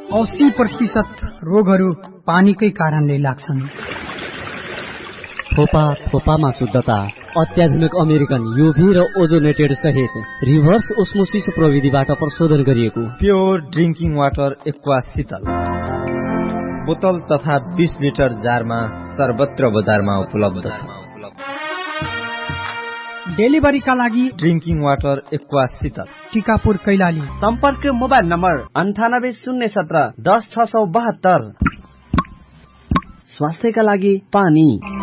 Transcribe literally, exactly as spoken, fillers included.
अस्सी प्रतिशत रोगहरू पानीकै कारणले लाग्छन्। थोपा थोपामा शुद्धता, अत्याधुनिक अमेरिकन युभी र ओजोनेटेड सहित रिभर्स ओस्मोसिस प्रविधिबाट प्रशोधन गरिएको प्योर ड्रिंकिङ वाटर एक्वा शीतल बोतल तथा बीस लिटर जारमा सर्वत्र बजारमा उपलब्ध छ। डेलिभरीका लागि ड्रिंकिङ वाटर एक्वा शीतल टिकापुर कैलाली। सम्पर्क मोबाइल नम्बर अन्ठानब्बे शून्य सत्र दस छ सौ बहत्तर। स्वास्थ्यका लागि पानी।